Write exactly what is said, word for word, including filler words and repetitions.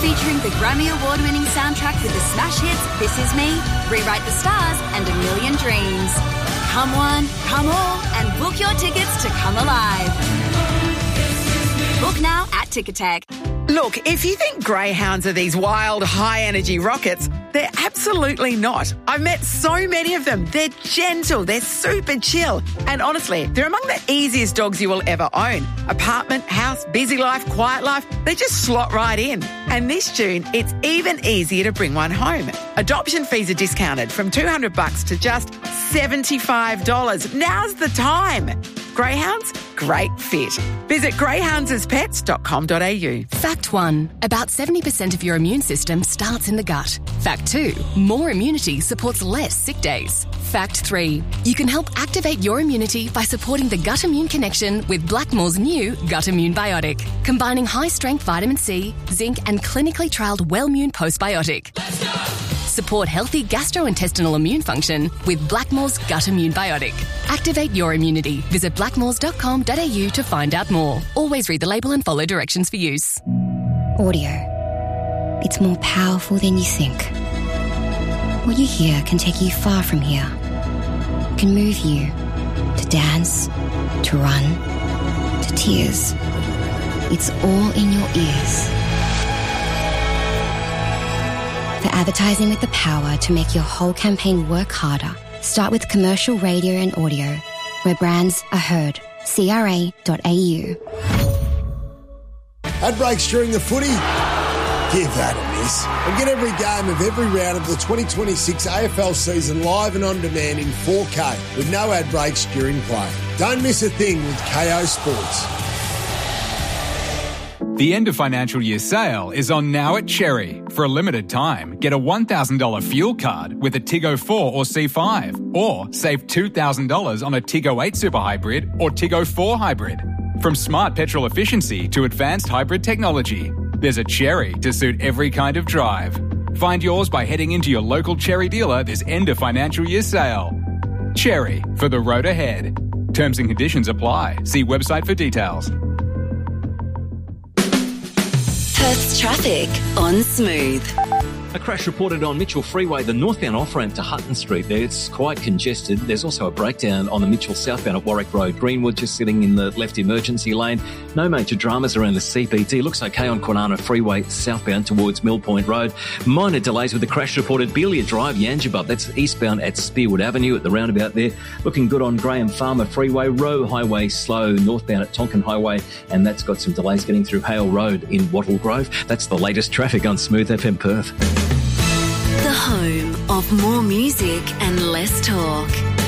Featuring the Grammy Award-winning soundtrack with the smash hits This Is Me, Rewrite the Stars and A Million Dreams. Come one, come all, and book your tickets to come alive. Book now at Ticketek. Look, if you think greyhounds are these wild, high-energy rockets, they're absolutely not. I've met so many of them. They're gentle, they're super chill, and honestly, they're among the easiest dogs you will ever own. Apartment, house, busy life, quiet life, they just slot right in. And this June, it's even easier to bring one home. Adoption fees are discounted from two hundred bucks to just seventy-five dollars. Now's the time. Greyhounds, great fit. Visit greyhounds as pets dot com dot a u. Fact one, about seventy percent of your immune system starts in the gut. Fact two, more immunity supports less sick days. Fact three, you can help activate your immunity by supporting the gut immune connection with Blackmore's new Gut Immune Biotic, combining high-strength vitamin C, zinc and clinically trialled Wellmune Postbiotic. Let's go! Support healthy gastrointestinal immune function with Blackmore's Gut Immune Biotic. Activate your immunity. Visit blackmores dot com dot a u to find out more. Always read the label and follow directions for use. Audio. It's more powerful than you think. What you hear can take you far from here. Can move you to dance, to run, to tears. It's all in your ears. For advertising with the power to make your whole campaign work harder, start with commercial radio and audio, where brands are heard. C R A dot a u. Ad breaks during the footy? Give that a miss. And get every game of every round of the twenty twenty-six A F L season live and on demand in four K with no ad breaks during play. Don't miss a thing with K O Sports. The end of financial year sale is on now at Cherry. For a limited time, get a one thousand dollars fuel card with a Tiggo four or C five, or save two thousand dollars on a Tiggo eight Super Hybrid or Tiggo four Hybrid. From smart petrol efficiency to advanced hybrid technology, there's a Cherry to suit every kind of drive. Find yours by heading into your local Cherry dealer this end of financial year sale. Cherry, for the road ahead. Terms and conditions apply. See website for details. Perth's traffic on Smooth. A crash reported on Mitchell Freeway, the northbound off-ramp to Hutton Street there. It's quite congested. There's also a breakdown on the Mitchell southbound at Warwick Road. Greenwood just sitting in the left emergency lane. No major dramas around the C B T. Looks okay on Kwinana Freeway southbound towards Mill Point Road. Minor delays with the crash reported Belia Drive, Yangebup. That's eastbound at Spearwood Avenue at the roundabout there. Looking good on Graham Farmer Freeway. Rowe Highway slow northbound at Tonkin Highway. And that's got some delays getting through Hale Road in Wattle Grove. That's the latest traffic on Smooth F M Perth. The home of more music and less talk.